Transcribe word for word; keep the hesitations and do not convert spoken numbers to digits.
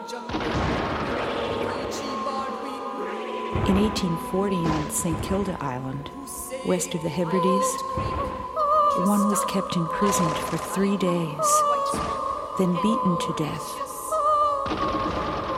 In eighteen forty, on Saint Kilda Island, west of the Hebrides, one was kept imprisoned for three days, then beaten to death.